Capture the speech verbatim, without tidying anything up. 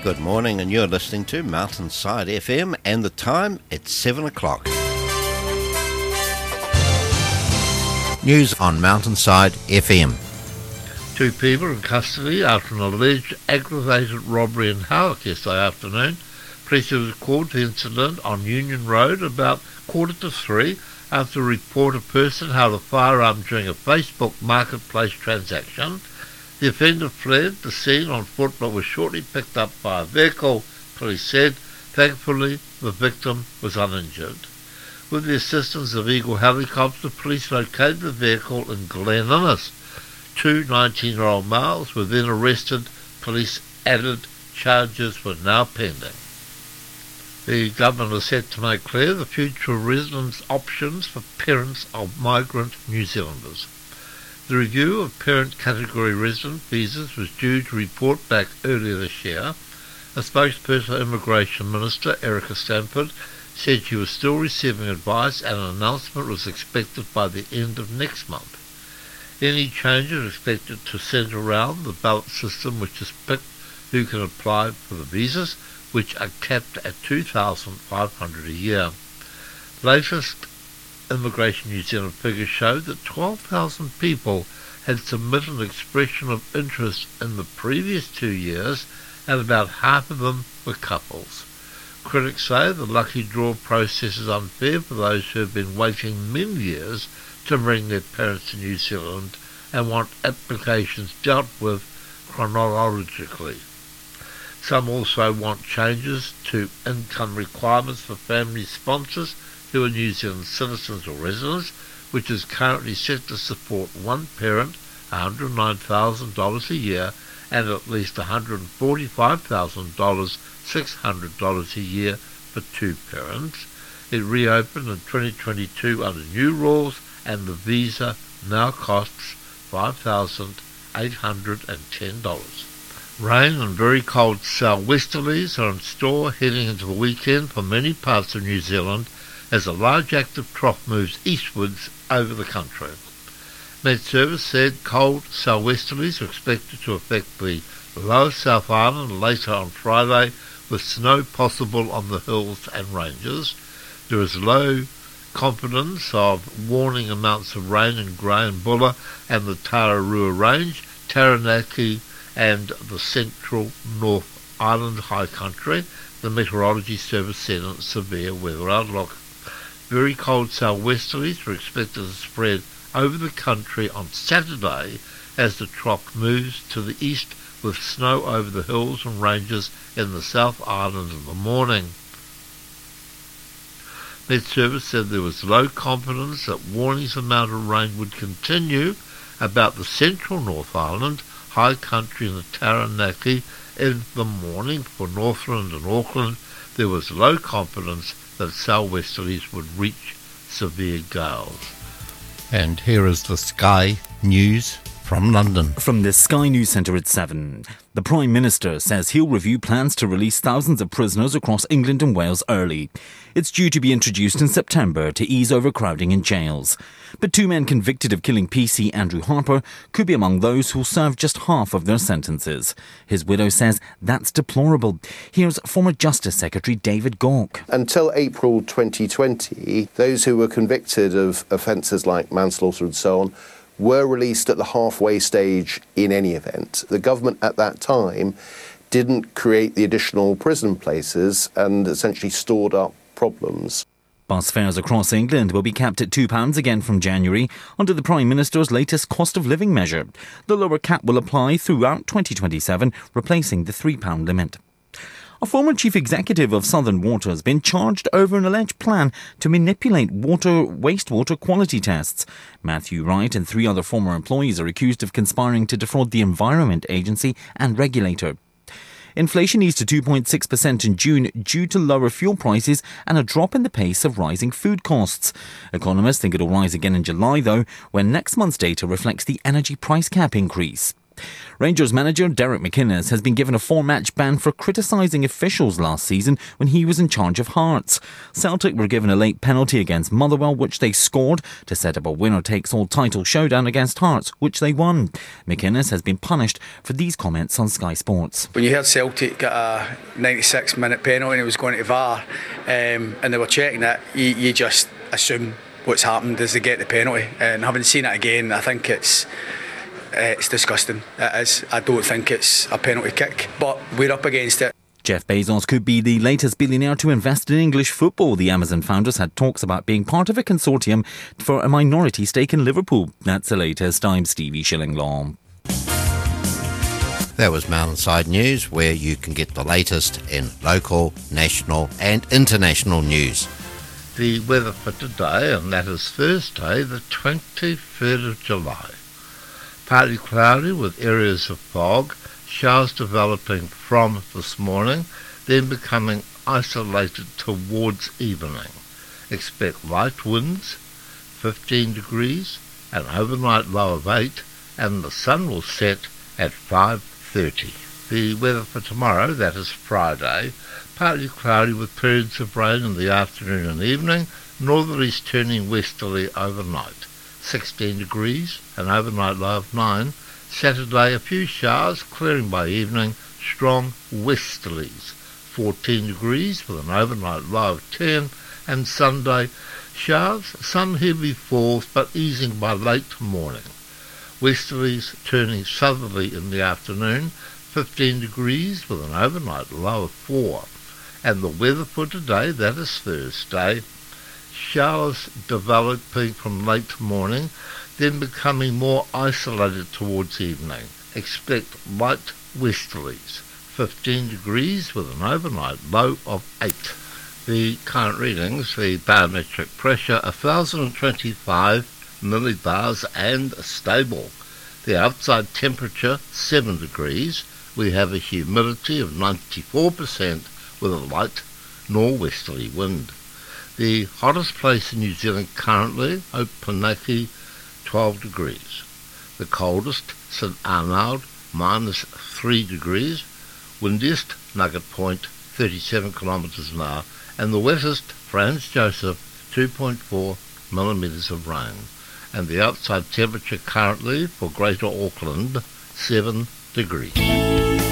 Good morning, and you're listening to Mountainside F M, and the time, it's seven o'clock. News on Mountainside F M. Two people in custody after an alleged aggravated robbery in Howick yesterday afternoon. Police was called to the incident on Union Road about quarter to three after a report a person held a firearm during a Facebook marketplace transaction. The offender fled the scene on foot but was shortly picked up by a vehicle, police said. Thankfully, the victim was uninjured. With the assistance of Eagle helicopter, police located the vehicle in Glen Innes. Two nineteen-year-old males were then arrested. Police added charges were now pending. The government is set to make clear the future residence options for parents of migrant New Zealanders. The review of parent category resident visas was due to report back earlier this year. A spokesperson for Immigration Minister Erica Stanford said she was still receiving advice and an announcement was expected by the end of next month. Any changes are expected to centre around the ballot system, which has picked who can apply for the visas, which are capped at two thousand five hundred dollars a year. Latest Immigration New Zealand figures show that twelve thousand people had submitted an expression of interest in the previous two years, and about half of them were couples. Critics say the lucky draw process is unfair for those who have been waiting many years to bring their parents to New Zealand and want applications dealt with chronologically. Some also want changes to income requirements for family sponsors who are New Zealand citizens or residents, which is currently set to support one parent one hundred nine thousand dollars a year and at least one hundred forty-five thousand dollars, six hundred dollars a year for two parents. It reopened in twenty twenty-two under new rules, and the visa now costs five thousand eight hundred ten dollars. Rain and very cold southwesterlies are in store heading into the weekend for many parts of New Zealand as a large active trough moves eastwards over the country. Met Service said cold southwesterlies are expected to affect the lower South Island later on Friday, with snow possible on the hills and ranges. There is low confidence of warning amounts of rain in Grey and Buller and the Tararua Range, Taranaki and the central North Island high country. The Meteorology Service said in severe weather outlook. Very cold southwesterlies are expected to spread over the country on Saturday as the trough moves to the east, with snow over the hills and ranges in the South Island in the morning. Met Service said there was low confidence that warnings of mountain rain would continue about the central North Island, high country and the Taranaki in the morning. For Northland and Auckland, there was low confidence that southwesterlies would reach severe gales. And here is the Sky News from London. From the Sky News Centre at seven. The Prime Minister says he'll review plans to release thousands of prisoners across England and Wales early. It's due to be introduced in September to ease overcrowding in jails. But two men convicted of killing P C Andrew Harper could be among those who'll serve just half of their sentences. His widow says that's deplorable. Here's former Justice Secretary David Gauke. Until April twenty twenty, those who were convicted of offences like manslaughter and so on were released at the halfway stage in any event. The government at that time didn't create the additional prison places and essentially stored up problems. Bus fares across England will be capped at two pounds again from January under the Prime Minister's latest cost of living measure. The lower cap will apply throughout twenty twenty-seven, replacing the three pound limit. A former chief executive of Southern Water has been charged over an alleged plan to manipulate water wastewater quality tests. Matthew Wright and three other former employees are accused of conspiring to defraud the Environment Agency and regulator. Inflation eased to two point six percent in June due to lower fuel prices and a drop in the pace of rising food costs. Economists think it will rise again in July, though, when next month's data reflects the energy price cap increase. Rangers manager Derek McInnes has been given a four-match ban for criticising officials last season when he was in charge of Hearts. Celtic were given a late penalty against Motherwell, which they scored to set up a winner-takes-all title showdown against Hearts, which they won. McInnes has been punished for these comments on Sky Sports. When you heard Celtic get a ninety-six minute penalty and it was going to V A R um, and they were checking it, you, you just assume what's happened is they get the penalty. And having seen it again, I think it's uh, it's disgusting. It is. I don't think it's a penalty kick, but we're up against it. Jeff Bezos could be the latest billionaire to invest in English football. The Amazon founders had talks about being part of a consortium for a minority stake in Liverpool. That's the latest. I'm Stevie Shillinglaw. That was Mountainside News, where you can get the latest in local, national and international news. The weather for today, and that is Thursday, the twenty-third of July. Partly cloudy with areas of fog, showers developing from this morning, then becoming isolated towards evening. Expect light winds, fifteen degrees, an overnight low of eight, and the sun will set at five thirty. The weather for tomorrow, that is Friday, partly cloudy with periods of rain in the afternoon and evening, northerlies turning westerly overnight. sixteen degrees, an overnight low of nine. Saturday, a few showers, clearing by evening, strong westerlies. fourteen degrees with an overnight low of ten. And Sunday, showers, some heavy falls, but easing by late morning. Westerlies turning southerly in the afternoon, fifteen degrees with an overnight low of four. And the weather for today, that is Thursday, showers developing from late morning, then becoming more isolated towards evening. Expect light westerlies, fifteen degrees with an overnight low of eight. The current readings, the barometric pressure, one thousand twenty-five millibars and stable. The outside temperature, seven degrees. We have a humidity of ninety-four percent with a light norwesterly wind. The hottest place in New Zealand currently, Opunake, twelve degrees. The coldest, St Arnaud, minus three degrees. Windiest, Nugget Point, thirty-seven kilometres an hour. And the wettest, Franz Joseph, two point four millimetres of rain. And the outside temperature currently for Greater Auckland, seven degrees.